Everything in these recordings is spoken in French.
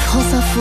France Info.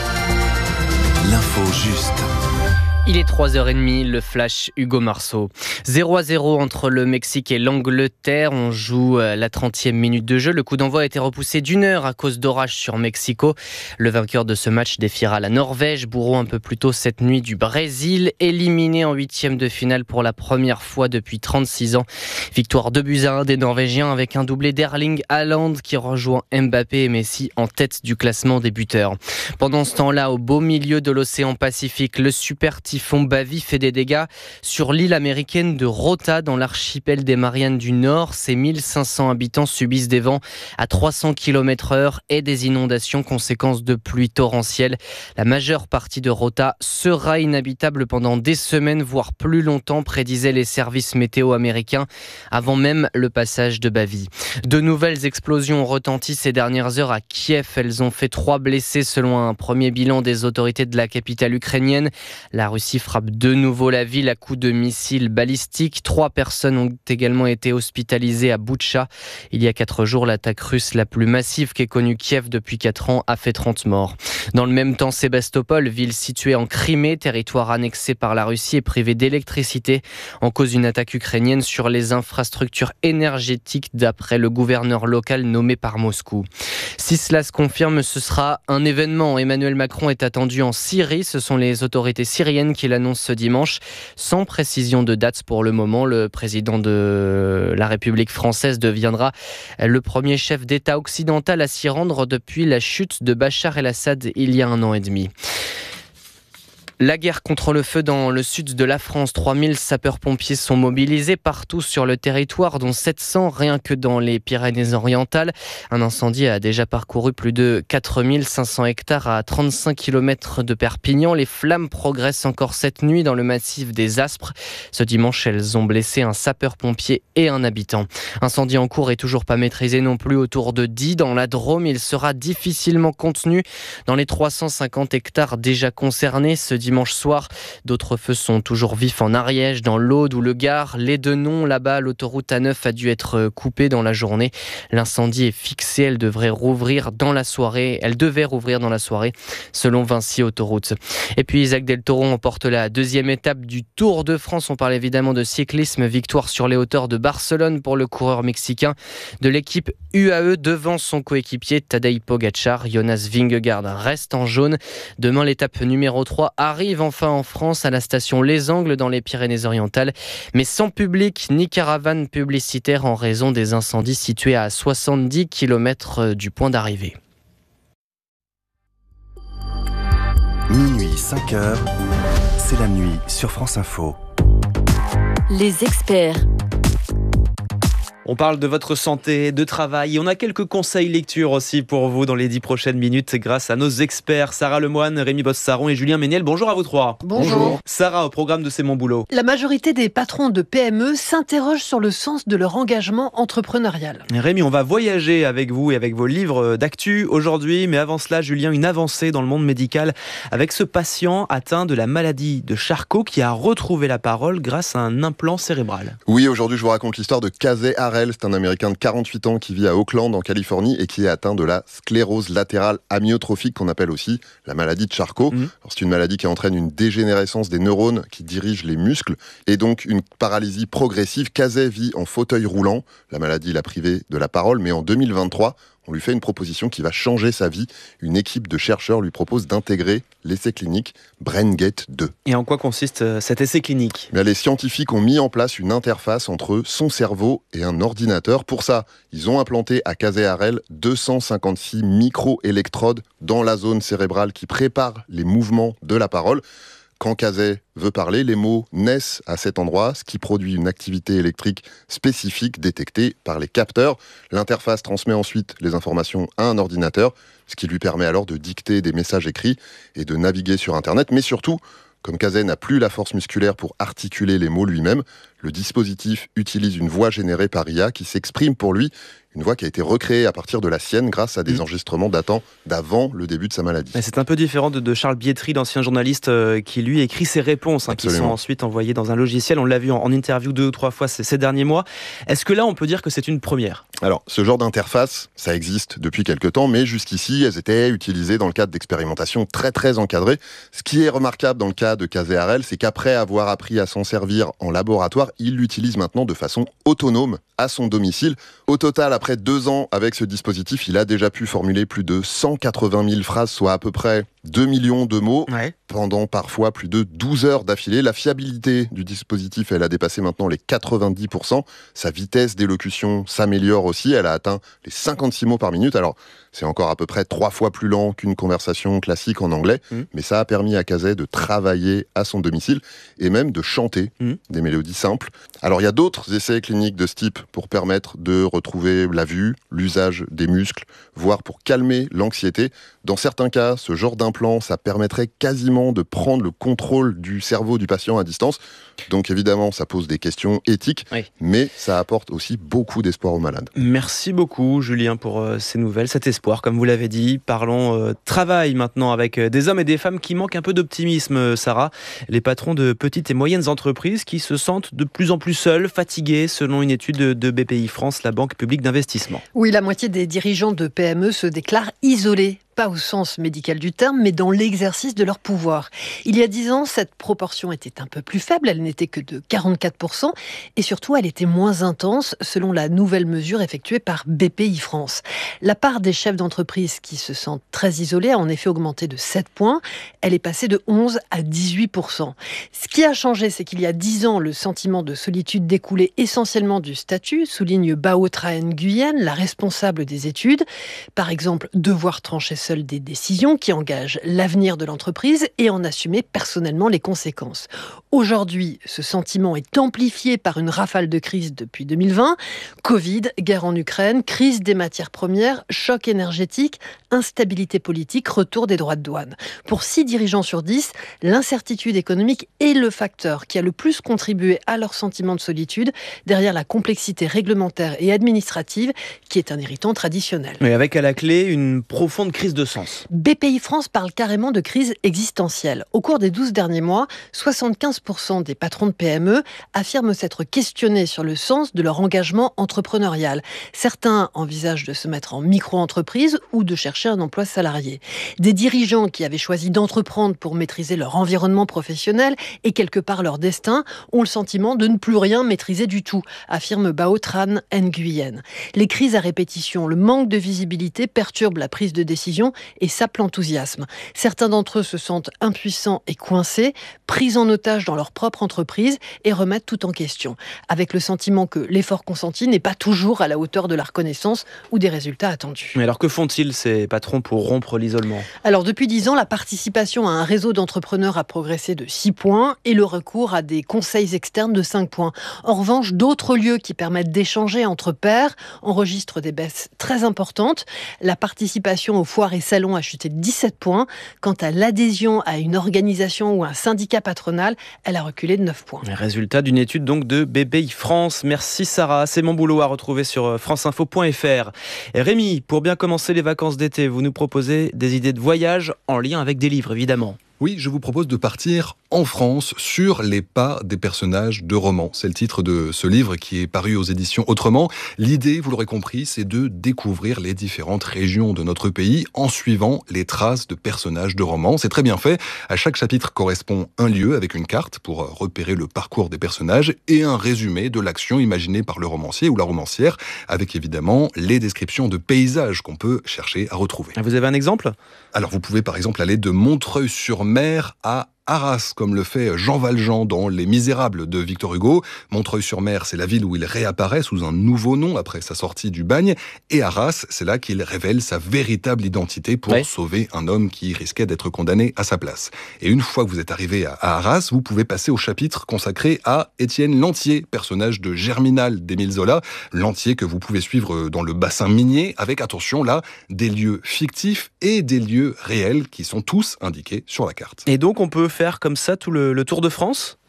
L'info juste. Il est 3h30, le flash Hugo Marceau. 0-0 entre le Mexique et l'Angleterre. On joue la 30e minute de jeu. Le coup d'envoi a été repoussé d'1 heure à cause d'orage sur Mexico. Le vainqueur de ce match défiera la Norvège, bourreau un peu plus tôt cette nuit du Brésil, éliminé en 8e de finale pour la première fois depuis 36 ans. Victoire 2-1 des Norvégiens avec un doublé d'Erling Haaland qui rejoint Mbappé et Messi en tête du classement des buteurs. Pendant ce temps-là, au beau milieu de l'océan Pacifique, le super typhon Bavi fait des dégâts sur l'île américaine de Rota dans l'archipel des Mariannes du Nord. Ses 1500 habitants subissent des vents à 300 km/h et des inondations, conséquence de pluies torrentielles. La majeure partie de Rota sera inhabitable pendant des semaines, voire plus longtemps, prédisaient les services météo américains avant même le passage de Bavi. De nouvelles explosions ont retenti ces dernières heures à Kiev. Elles ont fait 3 blessés selon un premier bilan des autorités de la capitale ukrainienne. La Russie frappe de nouveau la ville à coups de missiles balistiques. 3 personnes ont également été hospitalisées à Boutcha. Il y a 4 jours, l'attaque russe la plus massive qu'ait connue Kiev depuis 4 ans a fait 30 morts. Dans le même temps, Sébastopol, ville située en Crimée, territoire annexé par la Russie et privé d'électricité, en cause d'une attaque ukrainienne sur les infrastructures énergétiques d'après le gouverneur local nommé par Moscou. Si cela se confirme, ce sera un événement. Emmanuel Macron est attendu en Syrie. Ce sont les autorités syriennes qui l'annoncent ce dimanche. Sans précision de date pour le moment, le président de la République française deviendra le premier chef d'État occidental à s'y rendre depuis la chute de Bachar el-Assad il y a 1 an et demi. La guerre contre le feu dans le sud de la France. 3000 sapeurs-pompiers sont mobilisés partout sur le territoire, dont 700 rien que dans les Pyrénées-Orientales. Un incendie a déjà parcouru plus de 4500 hectares à 35 km de Perpignan. Les flammes progressent encore cette nuit dans le massif des Aspres. Ce dimanche, elles ont blessé un sapeur-pompier et un habitant. Incendie en cours et toujours pas maîtrisé non plus autour de Die. Dans la Drôme, il sera difficilement contenu dans les 350 hectares déjà concernés. Ce dimanche soir, d'autres feux sont toujours vifs en Ariège, dans l'Aude ou le Gard. Les Deux-Noms, là-bas, l'autoroute A9 a dû être coupée dans la journée. L'incendie est fixé, elle devait rouvrir dans la soirée, selon Vinci Autoroute. Et puis Isaac Del Toro emporte la 2e étape du Tour de France. On parle évidemment de cyclisme, victoire sur les hauteurs de Barcelone pour le coureur mexicain de l'équipe UAE devant son coéquipier Tadej Pogačar. Jonas Vingegaard reste en jaune. Demain, l'étape numéro 3 arrive enfin en France à la station Les Angles dans les Pyrénées-Orientales, mais sans public ni caravane publicitaire en raison des incendies situés à 70 km du point d'arrivée. Minuit 5h, c'est la nuit sur France Info. Les experts. On parle de votre santé, de travail et on a quelques conseils lecture aussi pour vous dans les 10 prochaines minutes grâce à nos experts Sarah Lemoine, Rémi Bossarron et Julien Méniel. Bonjour à vous 3. Bonjour. Sarah, au programme de C'est mon boulot. La majorité des patrons de PME s'interrogent sur le sens de leur engagement entrepreneurial. Rémi, on va voyager avec vous et avec vos livres d'actu aujourd'hui, mais avant cela, Julien, une avancée dans le monde médical avec ce patient atteint de la maladie de Charcot qui a retrouvé la parole grâce à un implant cérébral. Oui, aujourd'hui je vous raconte l'histoire de Casey Harrell. C'est un Américain de 48 ans qui vit à Oakland en Californie et qui est atteint de la sclérose latérale amyotrophique qu'on appelle aussi la maladie de Charcot. Alors, c'est une maladie qui entraîne une dégénérescence des neurones qui dirigent les muscles et donc une paralysie progressive. Casey vit en fauteuil roulant. La maladie l'a privé de la parole, mais en 2023, on lui fait une proposition qui va changer sa vie. Une équipe de chercheurs lui propose d'intégrer l'essai clinique BrainGate 2. Et en quoi consiste cet essai clinique ? Les scientifiques ont mis en place une interface entre son cerveau et un ordinateur. Pour ça, ils ont implanté à Casey Harrell 256 micro-électrodes dans la zone cérébrale qui prépare les mouvements de la parole. Quand Casey veut parler, les mots naissent à cet endroit, ce qui produit une activité électrique spécifique détectée par les capteurs. L'interface transmet ensuite les informations à un ordinateur, ce qui lui permet alors de dicter des messages écrits et de naviguer sur Internet. Mais surtout, comme Casey n'a plus la force musculaire pour articuler les mots lui-même, le dispositif utilise une voix générée par IA qui s'exprime pour lui, une voix qui a été recréée à partir de la sienne grâce à des enregistrements datant d'avant le début de sa maladie. C'est un peu différent de Charles Bietri, l'ancien journaliste qui lui écrit ses réponses, qui sont ensuite envoyées dans un logiciel. On l'a vu en interview 2 ou 3 fois ces derniers mois. Est-ce que là, on peut dire que c'est une première ? Alors, ce genre d'interface, ça existe depuis quelques temps, mais jusqu'ici, elles étaient utilisées dans le cadre d'expérimentations très très encadrées. Ce qui est remarquable dans le cas de Kazé Harel, c'est qu'après avoir appris à s'en servir en laboratoire, il l'utilise maintenant de façon autonome à son domicile. Au total, après 2 ans avec ce dispositif, il a déjà pu formuler plus de 180 000 phrases, soit à peu près 2 millions de mots, pendant parfois plus de 12 heures d'affilée. La fiabilité du dispositif, elle a dépassé maintenant les 90%. Sa vitesse d'élocution s'améliore aussi. Elle a atteint les 56 mots par minute. Alors, c'est encore à peu près 3 fois plus lent qu'une conversation classique en anglais, mais ça a permis à Kazé de travailler à son domicile et même de chanter des mélodies simples. Alors, il y a d'autres essais cliniques de ce type pour permettre de retrouver la vue, l'usage des muscles, voire pour calmer l'anxiété. Dans certains cas, ce genre d'implant, ça permettrait quasiment de prendre le contrôle du cerveau du patient à distance. Donc évidemment, ça pose des questions éthiques, mais ça apporte aussi beaucoup d'espoir aux malades. Merci beaucoup Julien pour ces nouvelles, cet espoir comme vous l'avez dit. Parlons travail maintenant avec des hommes et des femmes qui manquent un peu d'optimisme, Sarah. Les patrons de petites et moyennes entreprises qui se sentent de plus en plus seuls, fatigués, selon une étude de BPI France, la Banque publique d'investissement. Oui, la moitié des dirigeants de PME se déclarent isolés. Pas au sens médical du terme, mais dans l'exercice de leur pouvoir. Il y a 10 ans, cette proportion était un peu plus faible, elle n'était que de 44%, et surtout, elle était moins intense, selon la nouvelle mesure effectuée par BPI France. La part des chefs d'entreprise qui se sentent très isolés a en effet augmenté de 7 points, elle est passée de 11 à 18%. Ce qui a changé, c'est qu'il y a 10 ans, le sentiment de solitude découlait essentiellement du statut, souligne Bao Tra Nguyen, la responsable des études. Par exemple, devoir trancher seul des décisions qui engagent l'avenir de l'entreprise et en assumer personnellement les conséquences. Aujourd'hui, ce sentiment est amplifié par une rafale de crises depuis 2020. Covid, guerre en Ukraine, crise des matières premières, choc énergétique, instabilité politique, retour des droits de douane. Pour 6 dirigeants sur 10, l'incertitude économique est le facteur qui a le plus contribué à leur sentiment de solitude, derrière la complexité réglementaire et administrative qui est un irritant traditionnel. Mais avec à la clé une profonde crise de sens. BPI France parle carrément de crise existentielle. Au cours des 12 derniers mois, 75% des patrons de PME affirment s'être questionnés sur le sens de leur engagement entrepreneurial. Certains envisagent de se mettre en micro-entreprise ou de chercher un emploi salarié. Des dirigeants qui avaient choisi d'entreprendre pour maîtriser leur environnement professionnel et quelque part leur destin ont le sentiment de ne plus rien maîtriser du tout, affirme Bao Tran Nguyen. Les crises à répétition, le manque de visibilité perturbent la prise de décision et sape l'enthousiasme. Certains d'entre eux se sentent impuissants et coincés, pris en otage dans leur propre entreprise et remettent tout en question, avec le sentiment que l'effort consenti n'est pas toujours à la hauteur de la reconnaissance ou des résultats attendus. Mais alors que font-ils ces patrons pour rompre l'isolement ? Alors depuis 10 ans, la participation à un réseau d'entrepreneurs a progressé de 6 points et le recours à des conseils externes de 5 points. En revanche, d'autres lieux qui permettent d'échanger entre pairs enregistrent des baisses très importantes. La participation aux foires et salons a chuté de 17 points. Quant à l'adhésion à une organisation ou un syndicat patronal, elle a reculé de 9 points. Résultat d'une étude donc de BPI France. Merci Sarah, c'est mon boulot à retrouver sur franceinfo.fr. Et Rémi, pour bien commencer les vacances d'été, vous nous proposez des idées de voyage en lien avec des livres évidemment. Oui, je vous propose de partir en France sur les pas des personnages de romans. C'est le titre de ce livre qui est paru aux éditions Autrement. L'idée, vous l'aurez compris, c'est de découvrir les différentes régions de notre pays en suivant les traces de personnages de romans. C'est très bien fait. À chaque chapitre correspond un lieu avec une carte pour repérer le parcours des personnages et un résumé de l'action imaginée par le romancier ou la romancière, avec évidemment les descriptions de paysages qu'on peut chercher à retrouver. Vous avez un exemple ? Alors vous pouvez par exemple aller de Montreuil-sur-Mer à Arras, comme le fait Jean Valjean dans Les Misérables de Victor Hugo. Montreuil-sur-Mer, c'est la ville où il réapparaît sous un nouveau nom après sa sortie du bagne. Et Arras, c'est là qu'il révèle sa véritable identité pour sauver un homme qui risquait d'être condamné à sa place. Et une fois que vous êtes arrivé à Arras, vous pouvez passer au chapitre consacré à Étienne Lantier, personnage de Germinal d'Émile Zola. Lantier que vous pouvez suivre dans le bassin minier, avec, attention là, des lieux fictifs et des lieux réels qui sont tous indiqués sur la carte. Et donc on peut faire comme ça tout le Tour de France ?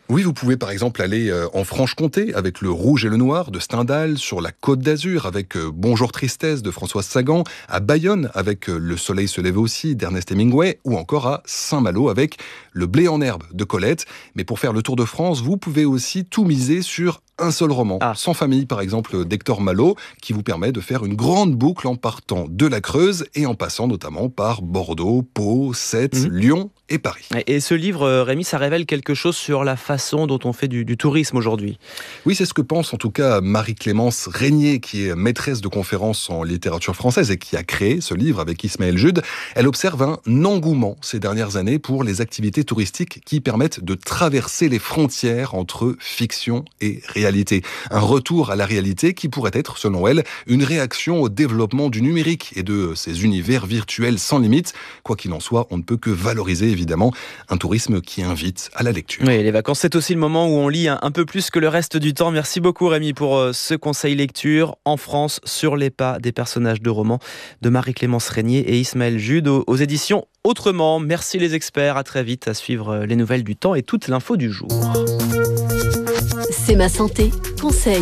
Oui, vous pouvez par exemple aller en Franche-Comté avec Le Rouge et le Noir de Stendhal, sur la Côte d'Azur avec Bonjour Tristesse de Françoise Sagan, à Bayonne avec Le Soleil se lève aussi d'Ernest Hemingway, ou encore à Saint-Malo avec Le Blé en herbe de Colette. Mais pour faire le tour de France, vous pouvez aussi tout miser sur un seul roman, Sans famille par exemple d'Hector Malot, qui vous permet de faire une grande boucle en partant de la Creuse et en passant notamment par Bordeaux, Pau, Sète, Lyon et Paris. Et ce livre, Rémi, ça révèle quelque chose sur la façon dont on fait du tourisme aujourd'hui. Oui, c'est ce que pense en tout cas Marie-Clémence Régnier, qui est maîtresse de conférences en littérature française et qui a créé ce livre avec Ismaël Jude. Elle observe un engouement ces dernières années pour les activités touristiques qui permettent de traverser les frontières entre fiction et réalité. Un retour à la réalité qui pourrait être, selon elle, une réaction au développement du numérique et de ces univers virtuels sans limite. Quoi qu'il en soit, on ne peut que valoriser évidemment un tourisme qui invite à la lecture. Oui, les vacances, c'est aussi le moment où on lit un peu plus que le reste du temps. Merci beaucoup Rémi pour ce conseil lecture. En France, sur les pas des personnages de romans de Marie-Clémence Régnier et Ismaël Jude aux éditions Autrement. Merci les experts, à très vite, à suivre les nouvelles du temps et toute l'info du jour. C'est ma santé, conseil.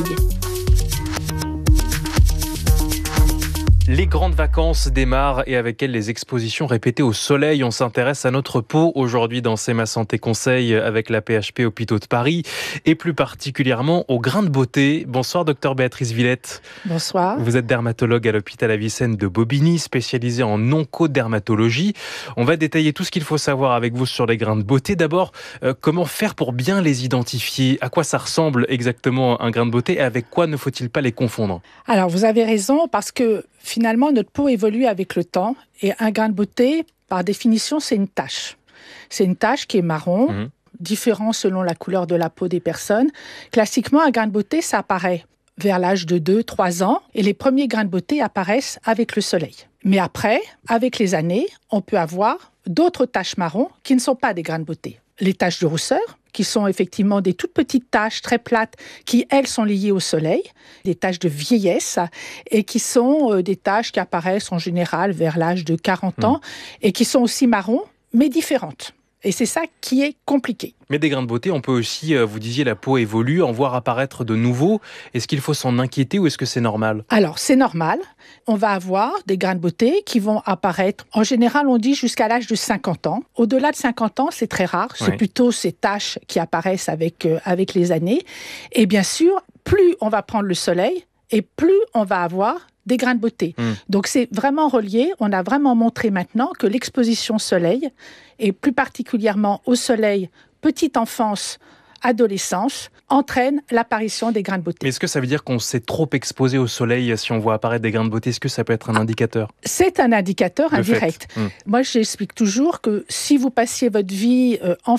Les grandes vacances démarrent et avec elles les expositions répétées au soleil. On s'intéresse à notre peau aujourd'hui dans C'est ma santé conseil avec la PHP Hôpitaux de Paris et plus particulièrement aux grains de beauté. Bonsoir docteur Béatrice Villette. Bonsoir. Vous êtes dermatologue à l'hôpital Avicenne de Bobigny, spécialisé en oncodermatologie. On va détailler tout ce qu'il faut savoir avec vous sur les grains de beauté. D'abord, comment faire pour bien les identifier? À quoi ça ressemble exactement un grain de beauté et avec quoi ne faut-il pas les confondre? Alors vous avez raison parce que finalement, notre peau évolue avec le temps et un grain de beauté, par définition, c'est une tache. C'est une tache qui est marron, différent selon la couleur de la peau des personnes. Classiquement, un grain de beauté, ça apparaît vers l'âge de 2-3 ans et les premiers grains de beauté apparaissent avec le soleil. Mais après, avec les années, on peut avoir d'autres taches marron qui ne sont pas des grains de beauté. Les taches de rousseur, qui sont effectivement des toutes petites taches très plates qui, elles, sont liées au soleil, des taches de vieillesse et qui sont des taches qui apparaissent en général vers l'âge de 40 ans et qui sont aussi marrons, mais différentes. Et c'est ça qui est compliqué. Mais des grains de beauté, on peut aussi, vous disiez, la peau évolue, en voir apparaître de nouveaux. Est-ce qu'il faut s'en inquiéter ou est-ce que c'est normal? Alors, c'est normal. On va avoir des grains de beauté qui vont apparaître, en général, on dit jusqu'à l'âge de 50 ans. Au-delà de 50 ans, c'est très rare. C'est plutôt ces taches qui apparaissent avec les années. Et bien sûr, plus on va prendre le soleil et plus on va avoir des grains de beauté. Donc c'est vraiment relié. On a vraiment montré maintenant que l'exposition soleil, et plus particulièrement au soleil, petite enfance, adolescence, entraîne l'apparition des grains de beauté. Mais est-ce que ça veut dire qu'on s'est trop exposé au soleil si on voit apparaître des grains de beauté? Est-ce que ça peut être un indicateur? C'est un indicateur indirect. Moi, j'explique toujours que si vous passiez votre vie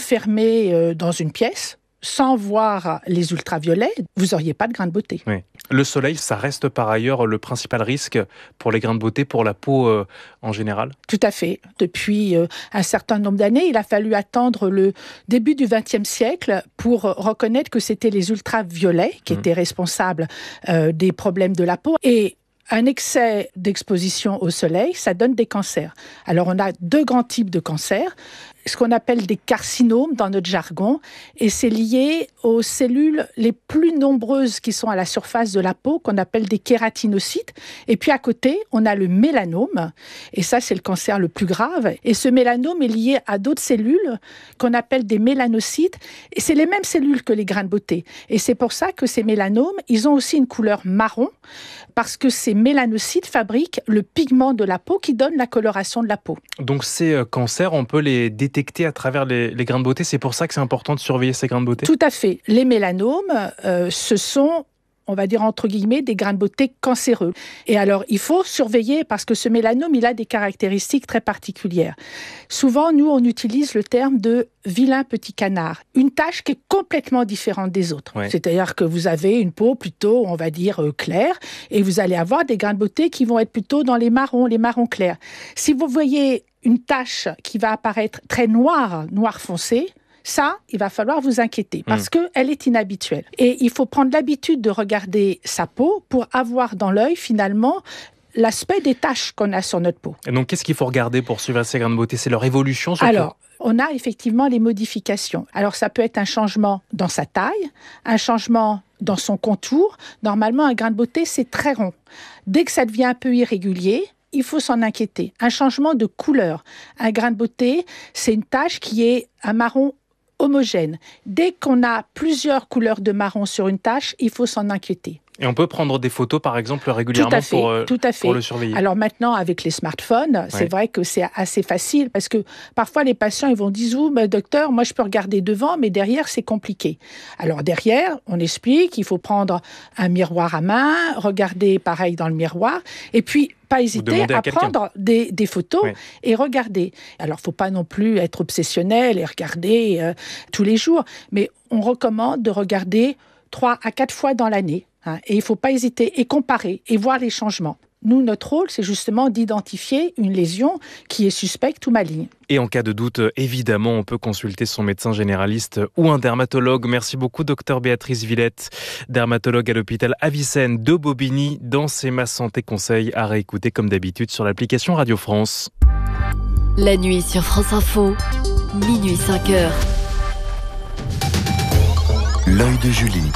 enfermé dans une pièce, sans voir les ultraviolets, vous n'auriez pas de grains de beauté. Oui. Le soleil, ça reste par ailleurs le principal risque pour les grains de beauté, pour la peau en général? Tout à fait. Depuis un certain nombre d'années, il a fallu attendre le début du XXe siècle pour reconnaître que c'était les ultraviolets qui étaient responsables des problèmes de la peau. Et un excès d'exposition au soleil, ça donne des cancers. Alors, on a 2 grands types de cancers. Ce qu'on appelle des carcinomes dans notre jargon, et c'est lié aux cellules les plus nombreuses qui sont à la surface de la peau, qu'on appelle des kératinocytes. Et puis à côté, on a le mélanome, et ça c'est le cancer le plus grave. Et ce mélanome est lié à d'autres cellules qu'on appelle des mélanocytes, et c'est les mêmes cellules que les grains de beauté. Et c'est pour ça que ces mélanomes, ils ont aussi une couleur marron, parce que ces mélanocytes fabriquent le pigment de la peau qui donne la coloration de la peau. Donc ces cancers, on peut les détecter à travers les grains de beauté. C'est pour ça que c'est important de surveiller ces grains de beauté? Tout à fait. Les mélanomes, ce sont, on va dire entre guillemets, des grains de beauté cancéreux. Et alors, il faut surveiller parce que ce mélanome, il a des caractéristiques très particulières. Souvent, nous, on utilise le terme de vilain petit canard. Une tache qui est complètement différente des autres. C'est-à-dire que vous avez une peau plutôt, on va dire, claire, et vous allez avoir des grains de beauté qui vont être plutôt dans les marrons clairs. Si vous voyez une tache qui va apparaître très noir foncé, ça, il va falloir vous inquiéter parce qu'elle est inhabituelle. Et il faut prendre l'habitude de regarder sa peau pour avoir dans l'œil, finalement, l'aspect des taches qu'on a sur notre peau. Et donc, qu'est-ce qu'il faut regarder pour suivre ces grains de beauté? C'est leur évolution surtout? Alors, on a effectivement les modifications. Alors ça peut être un changement dans sa taille, un changement dans son contour. Normalement, un grain de beauté, c'est très rond. Dès que ça devient un peu irrégulier, il faut s'en inquiéter. Un changement de couleur. Un grain de beauté, c'est une tache qui est un marron homogène. Dès qu'on a plusieurs couleurs de marron sur une tache, il faut s'en inquiéter. Et on peut prendre des photos, par exemple, régulièrement pour le surveiller. Alors maintenant, avec les smartphones, c'est vrai que c'est assez facile parce que parfois les patients ils vont dire « docteur, moi je peux regarder devant, mais derrière c'est compliqué ». Alors derrière, on explique, il faut prendre un miroir à main, regarder pareil dans le miroir, et puis pas hésiter à prendre des photos et regarder. Alors, il ne faut pas non plus être obsessionnel et regarder tous les jours, mais on recommande de regarder 3 à 4 fois dans l'année. Et il ne faut pas hésiter et comparer et voir les changements. Nous, notre rôle, c'est justement d'identifier une lésion qui est suspecte ou maligne. Et en cas de doute, évidemment, on peut consulter son médecin généraliste ou un dermatologue. Merci beaucoup, docteur Béatrice Villette, dermatologue à l'hôpital Avicenne de Bobigny, dans C'est ma santé conseil, à réécouter comme d'habitude sur l'application Radio France. La nuit sur France Info, minuit 5h. L'œil de Julie.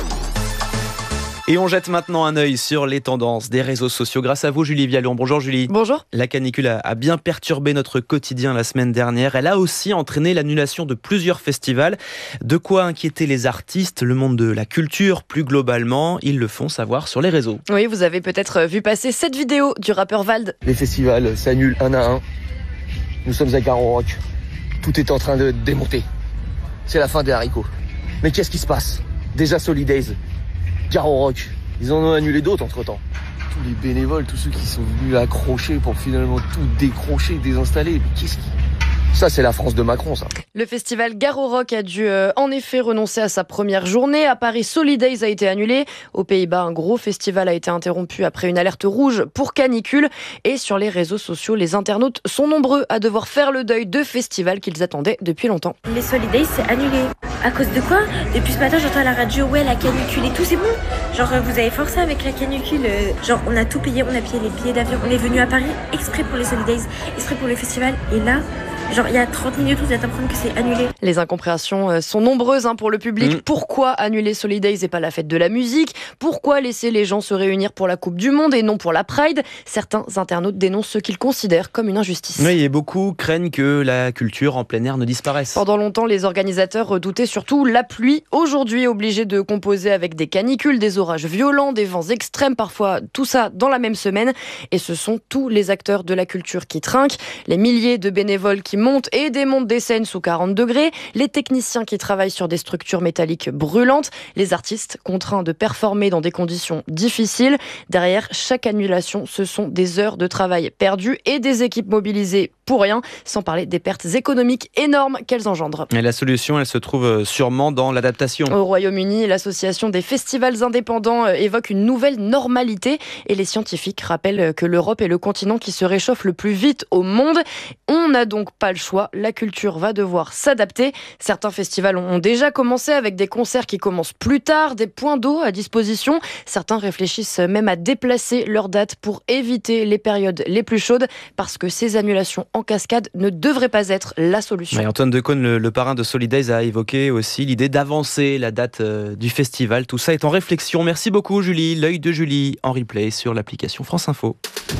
Et on jette maintenant un œil sur les tendances des réseaux sociaux. Grâce à vous, Julie Vialon. Bonjour Julie. Bonjour. La canicule a bien perturbé notre quotidien la semaine dernière. Elle a aussi entraîné l'annulation de plusieurs festivals. De quoi inquiéter les artistes, le monde de la culture plus globalement. Ils le font savoir sur les réseaux. Oui, vous avez peut-être vu passer cette vidéo du rappeur Vald. Les festivals s'annulent un à un. Nous sommes à Garo Rock. Tout est en train de démonter. C'est la fin des haricots. Mais qu'est-ce qui se passe ? Déjà Solidays, Garo Rock, ils en ont annulé d'autres entre-temps. Tous les bénévoles, tous ceux qui sont venus accrocher pour finalement tout décrocher, désinstaller. Mais qu'est-ce qui... Ça, c'est la France de Macron, ça. Le festival Garo Rock a dû en effet renoncer à sa première journée. À Paris, Solidays a été annulé. Aux Pays-Bas, un gros festival a été interrompu après une alerte rouge pour canicule. Et sur les réseaux sociaux, les internautes sont nombreux à devoir faire le deuil de festivals qu'ils attendaient depuis longtemps. Les Solidays, c'est annulé. À cause de quoi ? Depuis ce matin, j'entends à la radio, ouais, la canicule et tout, c'est bon. Genre, vous avez forcé avec la canicule. Genre, on a tout payé, on a payé les billets d'avion. On est venu à Paris exprès pour les Solidays, exprès pour le festival. Et là... genre, il y a 30 minutes, vous êtes à prendre que c'est annulé. Les incompréhensions sont nombreuses pour le public. Pourquoi annuler Solidays et pas la fête de la musique ? Pourquoi laisser les gens se réunir pour la Coupe du Monde et non pour la Pride ? Certains internautes dénoncent ce qu'ils considèrent comme une injustice. Oui, et beaucoup craignent que la culture en plein air ne disparaisse. Pendant longtemps, les organisateurs redoutaient surtout la pluie. Aujourd'hui, obligés de composer avec des canicules, des orages violents, des vents extrêmes, parfois tout ça dans la même semaine. Et ce sont tous les acteurs de la culture qui trinquent. Les milliers de bénévoles qui montent et démontent des scènes sous 40 degrés, les techniciens qui travaillent sur des structures métalliques brûlantes, les artistes contraints de performer dans des conditions difficiles. Derrière chaque annulation, ce sont des heures de travail perdues et des équipes mobilisées pour rien, sans parler des pertes économiques énormes qu'elles engendrent. Et la solution, elle se trouve sûrement dans l'adaptation. Au Royaume-Uni, l'association des festivals indépendants évoque une nouvelle normalité et les scientifiques rappellent que l'Europe est le continent qui se réchauffe le plus vite au monde. On n'a donc pas le choix, la culture va devoir s'adapter. Certains festivals ont déjà commencé avec des concerts qui commencent plus tard, des points d'eau à disposition. Certains réfléchissent même à déplacer leurs dates pour éviter les périodes les plus chaudes parce que ces annulations en cascade ne devraient pas être la solution. Et Antoine Decaune, le parrain de Solidays, a évoqué aussi l'idée d'avancer la date du festival. Tout ça est en réflexion. Merci beaucoup Julie. L'œil de Julie en replay sur l'application France Info.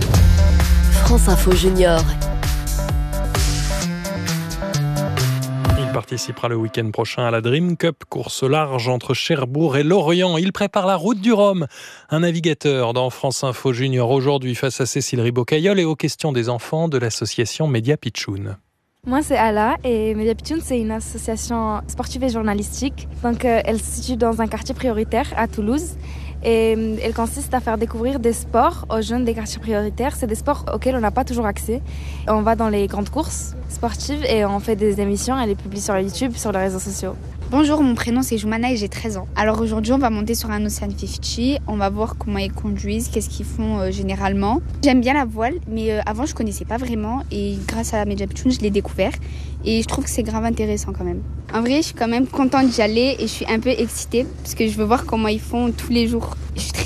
France Info Junior. Il participera le week-end prochain à la Dream Cup, course large entre Cherbourg et Lorient. Il prépare la route du Rhum. Un navigateur dans France Info Junior aujourd'hui face à Cécile Ribaud-Caillol et aux questions des enfants de l'association Média Pitchoun. Moi, c'est Ala et Média Pitchoun, c'est une association sportive et journalistique. Donc, elle se situe dans un quartier prioritaire à Toulouse. Et elle consiste à faire découvrir des sports aux jeunes des quartiers prioritaires. C'est des sports auxquels on n'a pas toujours accès. On va dans les grandes courses sportives et on fait des émissions. Elle les publie sur YouTube, sur les réseaux sociaux. Bonjour, mon prénom c'est Joumana et j'ai 13 ans. Alors aujourd'hui on va monter sur un Ocean 50, on va voir comment ils conduisent, qu'est-ce qu'ils font généralement. J'aime bien la voile mais avant je connaissais pas vraiment et grâce à Média Pitchoun je l'ai découvert et je trouve que c'est grave intéressant quand même. En vrai je suis quand même contente d'y aller et je suis un peu excitée parce que je veux voir comment ils font tous les jours. Je suis très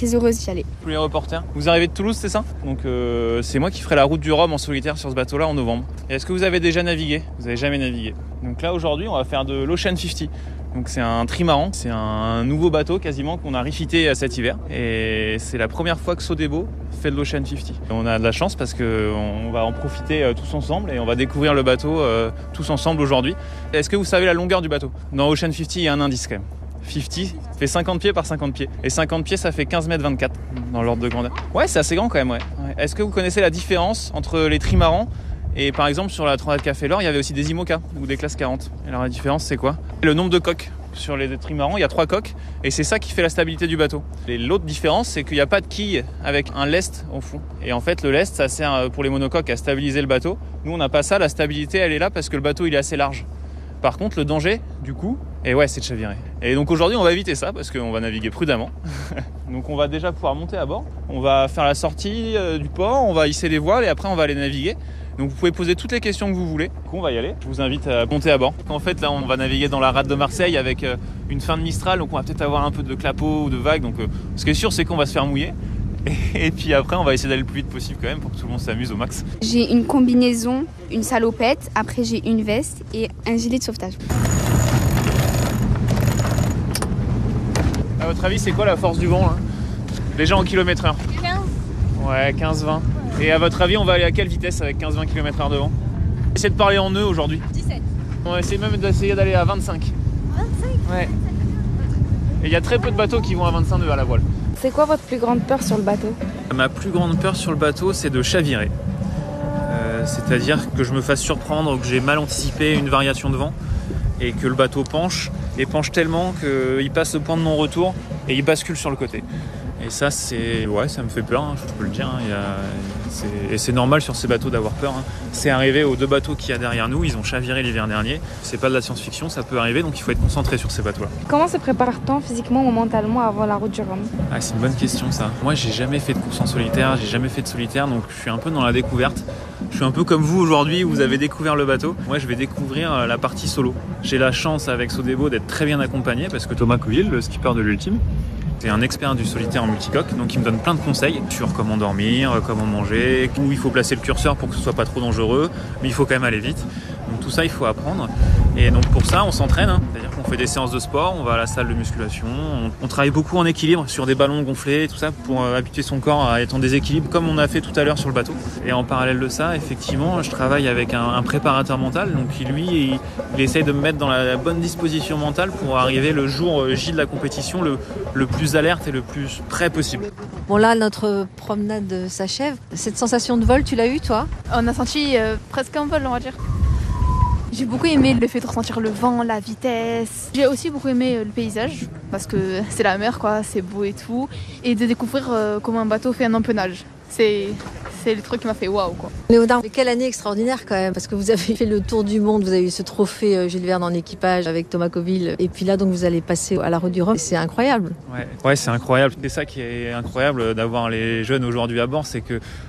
très heureuse d'y aller. Tous les reporters, vous arrivez de Toulouse, c'est ça? Donc c'est moi qui ferai la route du Rhum en solitaire sur ce bateau-là en novembre. Et est-ce que vous avez déjà navigué? Vous n'avez jamais navigué. Donc là aujourd'hui on va faire de l'Ocean 50. Donc c'est un trimaran, c'est un nouveau bateau quasiment qu'on a refité cet hiver. Et c'est la première fois que Sodebo fait de l'Ocean 50. On a de la chance parce qu'on va en profiter tous ensemble et on va découvrir le bateau tous ensemble aujourd'hui. Est-ce que vous savez la longueur du bateau? Dans Ocean 50, il y a un indice quand même. 50 fait 50 pieds par 50 pieds. Et 50 pieds, ça fait 15 mètres 24 dans l'ordre de grandeur. Ouais, c'est assez grand quand même, ouais. Est-ce que vous connaissez la différence entre les trimarans et par exemple sur la Transat Café L'Or, il y avait aussi des IMOCA ou des classes 40. Et alors la différence, c'est quoi? Le nombre de coques. Sur les trimarans, il y a 3 coques et c'est ça qui fait la stabilité du bateau. Et l'autre différence, c'est qu'il n'y a pas de quille avec un lest au fond. Et en fait, le lest, ça sert pour les monocoques à stabiliser le bateau. Nous, on n'a pas ça. La stabilité, elle est là parce que le bateau, il est assez large. Par contre, le danger, du coup, c'est de chavirer. Et donc aujourd'hui, on va éviter ça parce qu'on va naviguer prudemment. Donc on va déjà pouvoir monter à bord. On va faire la sortie du port, on va hisser les voiles et après, on va aller naviguer. Donc vous pouvez poser toutes les questions que vous voulez. Donc on va y aller. Je vous invite à monter à bord. En fait, là, on va naviguer dans la rade de Marseille avec une fin de Mistral. Donc on va peut-être avoir un peu de clapot ou de vagues. Donc ce qui est sûr, c'est qu'on va se faire mouiller. Et puis après, on va essayer d'aller le plus vite possible quand même pour que tout le monde s'amuse au max. J'ai une combinaison, une salopette, après j'ai une veste et un gilet de sauvetage. À votre avis, c'est quoi la force du vent là? Déjà en km/h? 15. Ouais, 15-20. Et à votre avis, on va aller à quelle vitesse avec 15-20 km/h de vent? Essayez de parler en nœuds aujourd'hui. 17. On va essayer même d'essayer d'aller à 25. 25? Ouais. Et il y a très peu de bateaux qui vont à 25 nœuds à la voile. C'est quoi votre plus grande peur sur le bateau? Ma plus grande peur sur le bateau, c'est de chavirer. C'est-à-dire que je me fasse surprendre ou que j'ai mal anticipé une variation de vent et que le bateau penche tellement qu'il passe le point de non-retour et il bascule sur le côté. Et ça, ça me fait peur, hein, je peux le dire. Et c'est normal sur ces bateaux d'avoir peur. Hein. C'est arrivé aux 2 bateaux qu'il y a derrière nous, ils ont chaviré l'hiver dernier. C'est pas de la science-fiction, ça peut arriver, donc il faut être concentré sur ces bateaux-là. Comment se prépare-t-on physiquement ou mentalement avant la route du Rhum? C'est une bonne question ça. Moi, j'ai jamais fait de course en solitaire, j'ai jamais fait de solitaire, donc je suis un peu dans la découverte. Je suis un peu comme vous aujourd'hui, vous avez découvert le bateau. Moi, je vais découvrir la partie solo. J'ai la chance avec Sodebo d'être très bien accompagné parce que Thomas Coville, le skipper de l'Ultime, c'est un expert du solitaire en multicoque, donc il me donne plein de conseils sur comment dormir, comment manger, où il faut placer le curseur pour que ce soit pas trop dangereux, mais il faut quand même aller vite. Donc tout ça, il faut apprendre. Et donc pour ça, on s'entraîne, hein. C'est-à-dire qu'on fait des séances de sport, on va à la salle de musculation, on travaille beaucoup en équilibre sur des ballons gonflés, tout ça, pour habituer son corps à être en déséquilibre, comme on a fait tout à l'heure sur le bateau. Et en parallèle de ça, effectivement, je travaille avec un préparateur mental, donc lui, il essaye de me mettre dans la bonne disposition mentale pour arriver le jour J de la compétition le plus alerte et le plus prêt possible. Bon là, notre promenade s'achève. Cette sensation de vol, tu l'as eue toi? On a senti presque un vol, on va dire. J'ai beaucoup aimé le fait de ressentir le vent, la vitesse. J'ai aussi beaucoup aimé le paysage, parce que c'est la mer, quoi, c'est beau et tout. Et de découvrir comment un bateau fait un empennage. C'est le truc qui m'a fait waouh, quoi. Léonard, quelle année extraordinaire quand même, parce que vous avez fait le tour du monde, vous avez eu ce trophée Jules Verne en équipage avec Thomas Coville, et puis là donc vous allez passer à la route du Rhum, c'est incroyable. Ouais, c'est incroyable. C'est ça qui est incroyable d'avoir les jeunes aujourd'hui à bord, c'est que